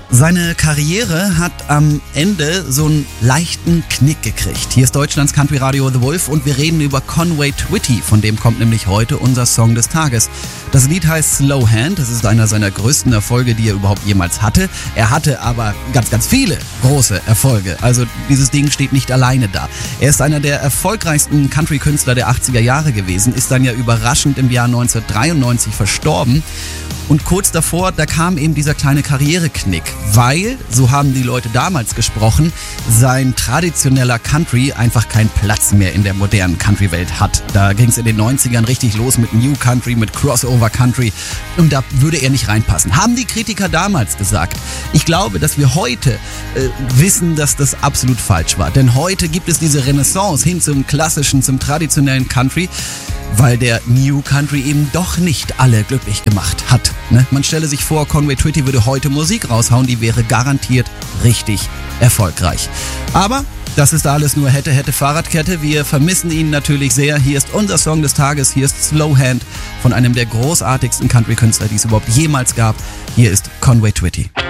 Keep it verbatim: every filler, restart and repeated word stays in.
Seine Karriere hat am Ende so einen leichten Knick gekriegt. Hier ist Deutschlands Country Radio The Wolf und wir reden über Conway Twitty, von dem kommt nämlich heute unser Song des Tages. Das Lied heißt Slow Hand, das ist einer seiner größten Erfolge, die er überhaupt jemals hatte. Er hatte aber ganz, ganz viele große Erfolge, also dieses Ding steht nicht alleine da. Er ist einer der erfolgreichsten Country-Künstler der achtziger Jahre gewesen, ist dann ja überraschend im Jahr neunzehnhundertdreiundneunzig verstorben. Und kurz davor, da kam eben dieser kleine Karriereknick, weil, so haben die Leute damals gesprochen, sein traditioneller Country einfach keinen Platz mehr in der modernen Country-Welt hat. Da ging es in den neunzigern richtig los mit New Country, mit Crossover Country und da würde er nicht reinpassen. Haben die Kritiker damals gesagt. Ich glaube, dass wir heute äh, wissen, dass das absolut falsch war. Denn heute gibt es diese Renaissance hin zum klassischen, zum traditionellen Country, weil der New Country eben doch nicht alle glücklich gemacht hat. Ne? Man stelle sich vor, Conway Twitty würde heute Musik raushauen, die wäre garantiert richtig erfolgreich. Aber das ist alles nur hätte, hätte, Fahrradkette. Wir vermissen ihn natürlich sehr. Hier ist unser Song des Tages. Hier ist Slow Hand von einem der großartigsten Country-Künstler, die es überhaupt jemals gab. Hier ist Conway Twitty.